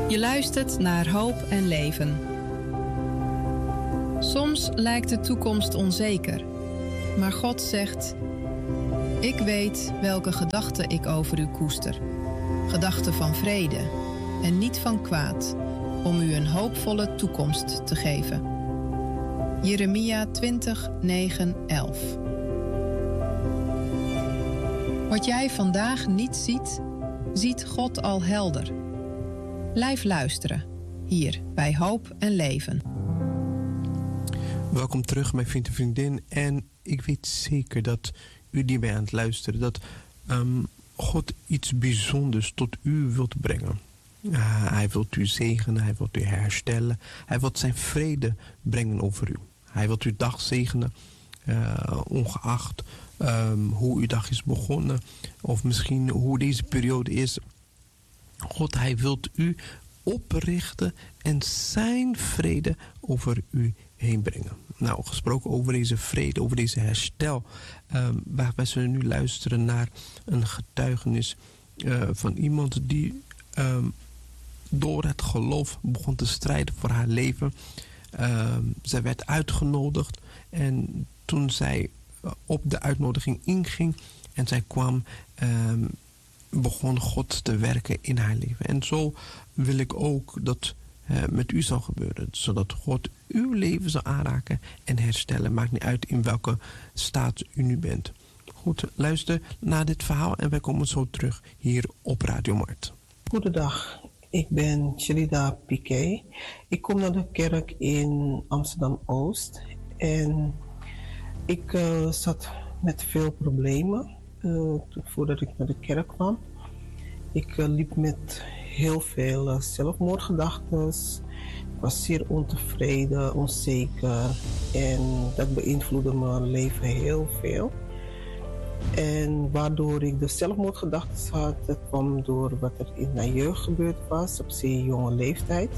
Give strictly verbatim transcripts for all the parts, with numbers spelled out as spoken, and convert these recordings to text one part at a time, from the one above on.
Je luistert naar Hoop en Leven. Soms lijkt de toekomst onzeker, maar God zegt: ik weet welke gedachten ik over u koester. Gedachten van vrede en niet van kwaad, om u een hoopvolle toekomst te geven. Jeremia twintig, negen, elf. Wat jij vandaag niet ziet, ziet God al helder. Blijf luisteren, hier bij Hoop en Leven. Welkom terug, mijn vriend en vriendin. En ik weet zeker dat u die bij aan het luisteren, dat um, God iets bijzonders tot u wilt brengen. Uh, hij wilt u zegenen, hij wilt u herstellen. Hij wilt zijn vrede brengen over u. Hij wilt uw dag zegenen, uh, ongeacht um, hoe uw dag is begonnen. Of misschien hoe deze periode is. God, hij wilt u oprichten en zijn vrede over u heen brengen. Nou, gesproken over deze vrede, over deze herstel. Um, waar wij zullen nu luisteren naar een getuigenis uh, van iemand die um, door het geloof begon te strijden voor haar leven. Um, zij werd uitgenodigd en toen zij op de uitnodiging inging en zij kwam, um, begon God te werken in haar leven. En zo wil ik ook dat uh, met u zal gebeuren. Zodat God uw leven zal aanraken en herstellen. Maakt niet uit in welke staat u nu bent. Goed, luister naar dit verhaal en wij komen zo terug hier op Radio Mart. Goedendag, ik ben Shelida Piquet. Ik kom naar de kerk in Amsterdam-Oost. En ik uh, zat met veel problemen uh, voordat ik naar de kerk kwam. Ik uh, liep met heel veel uh, zelfmoordgedachten. Ik was zeer ontevreden, onzeker en dat beïnvloedde mijn leven heel veel. En waardoor ik de zelfmoordgedachten had, dat kwam door wat er in mijn jeugd gebeurd was op zeer jonge leeftijd.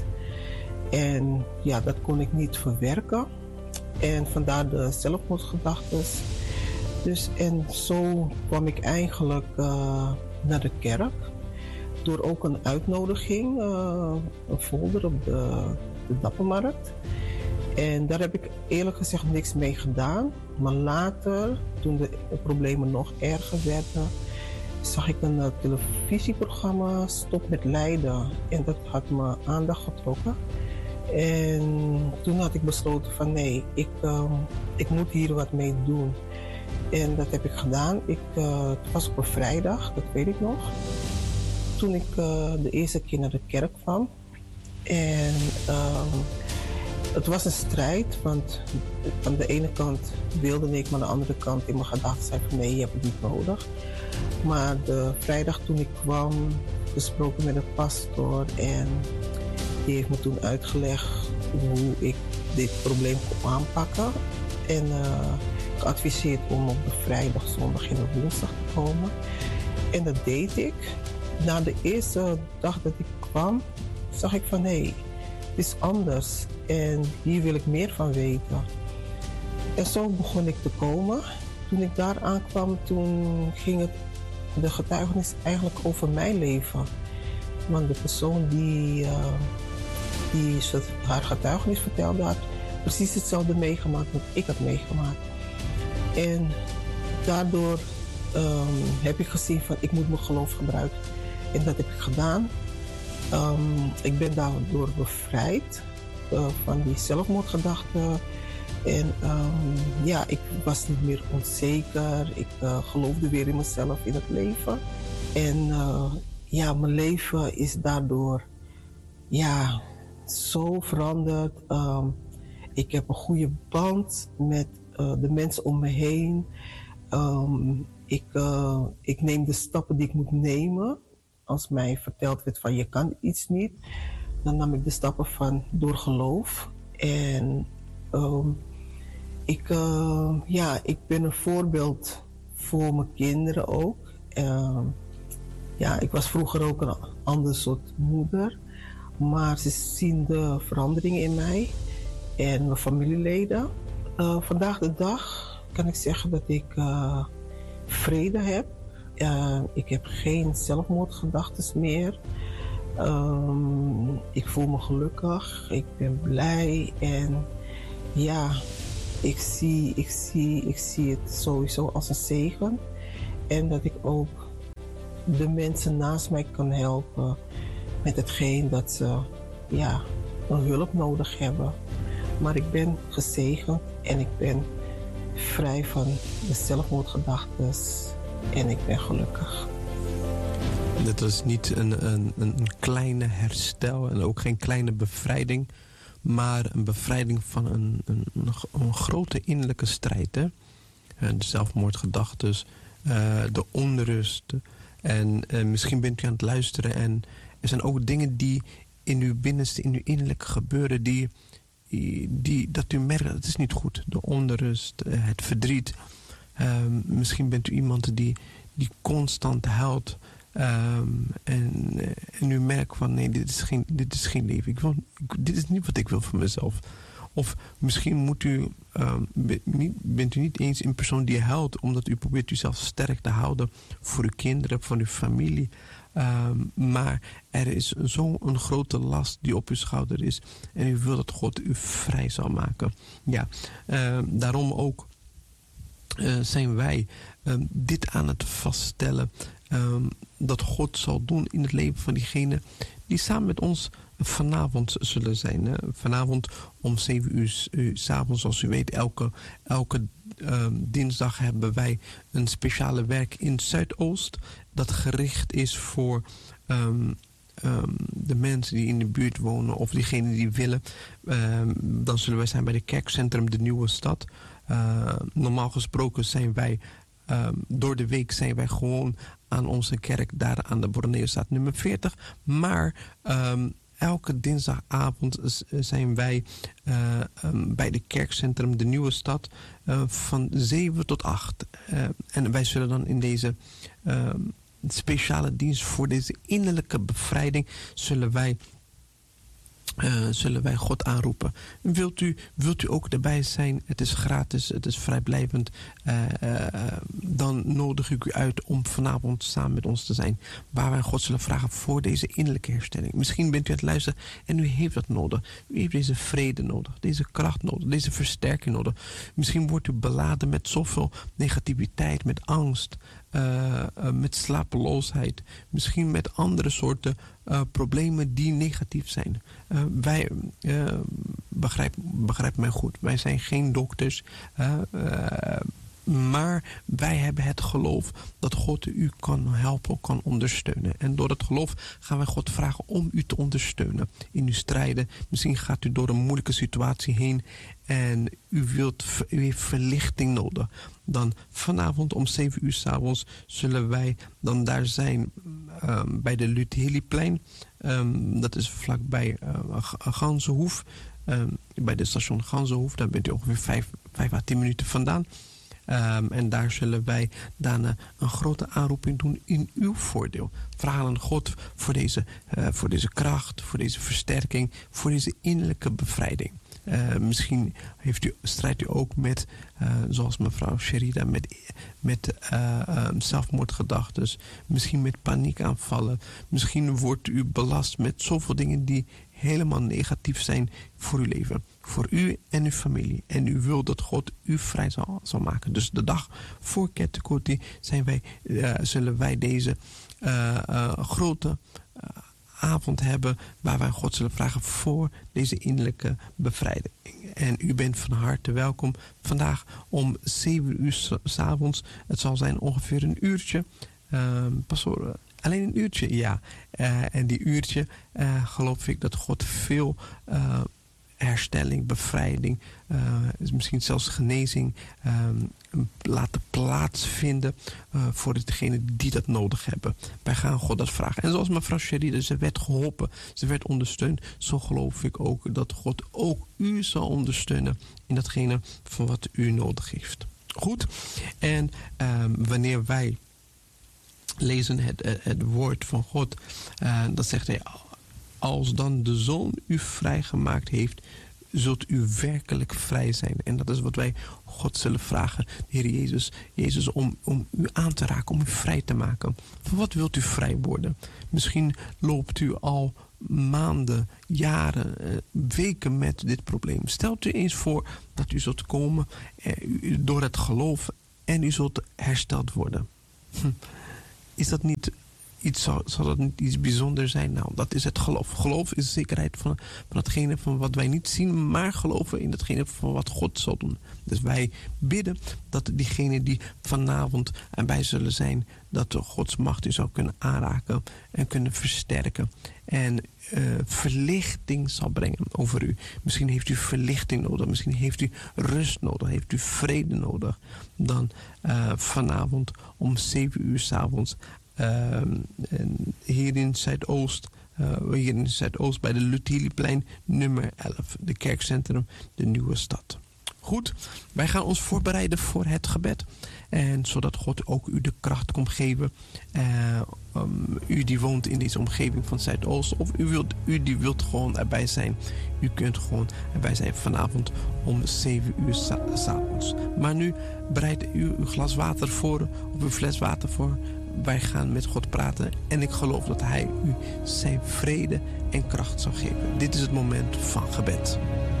En ja, dat kon ik niet verwerken. En vandaar de zelfmoordgedachten. Dus en zo kwam ik eigenlijk uh, naar de kerk. Door ook een uitnodiging, uh, een folder op de, de Dappermarkt. En daar heb ik eerlijk gezegd niks mee gedaan. Maar later, toen de problemen nog erger werden, zag ik een uh, televisieprogramma, Stop met Lijden. En dat had mijn aandacht getrokken. En toen had ik besloten van nee, ik, uh, ik moet hier wat mee doen. En dat heb ik gedaan. Ik, uh, het was op een vrijdag, dat weet ik nog. Toen ik uh, de eerste keer naar de kerk kwam. En uh, het was een strijd, want aan de ene kant wilde ik, maar aan de andere kant in mijn gedachten zei van nee, je hebt het niet nodig. Maar de vrijdag toen ik kwam, gesproken met de pastor en die heeft me toen uitgelegd hoe ik dit probleem kon aanpakken. En uh, geadviseerd om op de vrijdag, zondag en de woensdag te komen. En dat deed ik. Na de eerste dag dat ik kwam, zag ik van hé, hey, het is anders en hier wil ik meer van weten. En zo begon ik te komen. Toen ik daar aankwam, toen ging het, de getuigenis eigenlijk over mijn leven. Want de persoon die, uh, die haar getuigenis vertelde, had precies hetzelfde meegemaakt wat ik had meegemaakt. En daardoor um, heb ik gezien van ik moet mijn geloof gebruiken. En dat heb ik gedaan. Um, ik ben daardoor bevrijd uh, van die zelfmoordgedachten. En um, ja, ik was niet meer onzeker. Ik uh, geloofde weer in mezelf, in het leven. En uh, ja, mijn leven is daardoor ja, zo veranderd. Um, ik heb een goede band met uh, de mensen om me heen. Um, ik, uh, ik neem de stappen die ik moet nemen. Als mij verteld werd van je kan iets niet, dan nam ik de stappen van door geloof. En um, ik, uh, ja, ik ben een voorbeeld voor mijn kinderen ook. Uh, ja, ik was vroeger ook een ander soort moeder, maar ze zien de veranderingen in mij en mijn familieleden. Uh, vandaag de dag kan ik zeggen dat ik uh, vrede heb. Uh, ik heb geen zelfmoordgedachten meer. Um, ik voel me gelukkig, ik ben blij en ja, ik zie, ik, zie, ik zie het sowieso als een zegen. En dat ik ook de mensen naast mij kan helpen met hetgeen dat ze ja, een hulp nodig hebben. Maar ik ben gezegend en ik ben vrij van de zelfmoordgedachten en ik ben gelukkig. Dit was niet een, een, een kleine herstel en ook geen kleine bevrijding, maar een bevrijding van een, een, een grote innerlijke strijd. Hè? De zelfmoordgedachten, uh, de onrust. En uh, misschien bent u aan het luisteren en er zijn ook dingen die in uw binnenste, in uw innerlijke gebeuren, die, die, dat u merkt dat het is niet goed. De onrust, uh, het verdriet. Uh, misschien bent u iemand die, die constant huilt. Um, en, en u merkt van nee, dit is geen, dit is geen leven. Ik wil, ik, dit is niet wat ik wil voor mezelf. Of misschien moet u, um, ben, niet, bent u niet eens een persoon die huilt omdat u probeert uzelf sterk te houden voor uw kinderen, voor uw familie. Um, maar er is zo'n grote last die op uw schouder is en u wil dat God u vrij zal maken. Ja, um, daarom ook uh, zijn wij um, dit aan het vaststellen. Um, dat God zal doen in het leven van diegenen die samen met ons vanavond zullen zijn. Hè? Vanavond om zeven uur, uur 's avonds, zoals u weet, elke, elke um, dinsdag hebben wij een speciale werk in Zuidoost dat gericht is voor um, um, de mensen die in de buurt wonen of diegenen die willen. Um, dan zullen wij zijn bij de kerkcentrum De Nieuwe Stad. Uh, normaal gesproken zijn wij Um, door de week zijn wij gewoon aan onze kerk daar aan de Borneostraat nummer veertig. Maar um, elke dinsdagavond zijn wij uh, um, bij de kerkcentrum De Nieuwe Stad uh, van zeven tot acht. Uh, en wij zullen dan in deze uh, speciale dienst voor deze innerlijke bevrijding zullen wij Uh, zullen wij God aanroepen. Wilt u, wilt u ook erbij zijn? Het is gratis, het is vrijblijvend. Uh, uh, dan nodig ik u uit om vanavond samen met ons te zijn. Waar wij God zullen vragen voor deze innerlijke herstelling. Misschien bent u aan het luisteren en u heeft dat nodig. U heeft deze vrede nodig, deze kracht nodig, deze versterking nodig. Misschien wordt u beladen met zoveel negativiteit, met angst. Uh, uh, met slapeloosheid, misschien met andere soorten uh, problemen die negatief zijn. Uh, wij, uh, begrijp, begrijp mij goed, wij zijn geen dokters, uh, uh, maar wij hebben het geloof dat God u kan helpen, kan ondersteunen. En door dat geloof gaan wij God vragen om u te ondersteunen in uw strijden. Misschien gaat u door een moeilijke situatie heen en u, wilt, u heeft verlichting nodig. Dan vanavond om zeven uur 's avonds zullen wij dan daar zijn um, bij de Luthelieplein. Um, dat is vlakbij uh, Ganzenhoef. Um, bij de station Ganzenhoef. Daar bent u ongeveer vijf à tien minuten vandaan. Um, en daar zullen wij daarna een grote aanroeping doen in uw voordeel. Vragen aan God voor deze, uh, voor deze kracht, voor deze versterking, voor deze innerlijke bevrijding. Uh, misschien heeft u, strijdt u ook met, uh, zoals mevrouw Sherida, met, met uh, uh, zelfmoordgedachten. Misschien met paniekaanvallen. Misschien wordt u belast met zoveel dingen die helemaal negatief zijn voor uw leven. Voor u en uw familie. En u wilt dat God u vrij zal, zal maken. Dus de dag voor Kettekoti zijn wij, uh, zullen wij deze uh, uh, grote uh, avond hebben waar wij God zullen vragen voor deze innerlijke bevrijding. En u bent van harte welkom vandaag om zeven uur 's avonds. Het zal zijn ongeveer een uurtje. Uh, pastoor, alleen een uurtje, ja. Uh, en die uurtje uh, geloof ik dat God veel uh, herstelling, bevrijding, uh, misschien zelfs genezing uh, laten plaatsvinden uh, voor degenen die dat nodig hebben. Wij gaan God dat vragen. En zoals mevrouw Sherida, ze werd geholpen, ze werd ondersteund. Zo geloof ik ook dat God ook u zal ondersteunen in datgene van wat u nodig heeft. Goed? En uh, wanneer wij lezen het, het, het woord van God, uh, dan zegt hij: als dan de Zoon u vrijgemaakt heeft, zult u werkelijk vrij zijn. En dat is wat wij God zullen vragen, de Heer Jezus, Jezus om, om u aan te raken, om u vrij te maken. Van wat wilt u vrij worden? Misschien loopt u al maanden, jaren, eh, weken met dit probleem. Stelt u eens voor dat u zult komen eh, door het geloof en u zult hersteld worden. Hm. Is dat niet iets, zal, zal dat niet iets bijzonders zijn? Nou, dat is het geloof. Geloof is de zekerheid van, van hetgene van wat wij niet zien, maar geloven in hetgene van wat God zal doen. Dus wij bidden dat diegenen die vanavond erbij zullen zijn, dat de Gods macht u zou kunnen aanraken en kunnen versterken. En uh, verlichting zal brengen over u. Misschien heeft u verlichting nodig. Misschien heeft u rust nodig. Heeft u vrede nodig. Dan uh, vanavond om zeven uur 's avonds uh, hier in Zuidoost. Uh, hier in Zuidoost bij de Luthieliplein nummer elf. De kerkcentrum, de Nieuwe Stad. Goed, wij gaan ons voorbereiden voor het gebed. En zodat God ook u de kracht komt geven. Uh, um, u die woont in deze omgeving van Zuidoost. Of u, wilt, u die wilt gewoon erbij zijn. U kunt gewoon erbij zijn vanavond om zeven uur 's avonds. Maar nu bereid u uw glas water voor. Of uw fles water voor. Wij gaan met God praten. En ik geloof dat Hij u zijn vrede en kracht zal geven. Dit is het moment van gebed.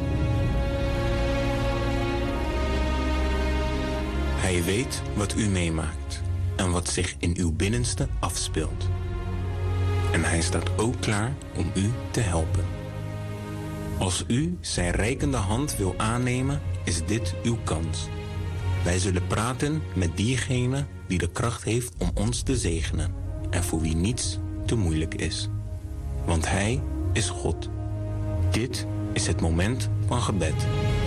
Hij weet wat u meemaakt en wat zich in uw binnenste afspeelt. En hij staat ook klaar om u te helpen. Als u zijn reikende hand wil aannemen, is dit uw kans. Wij zullen praten met diegene die de kracht heeft om ons te zegenen en voor wie niets te moeilijk is. Want hij is God. Dit is het moment van gebed.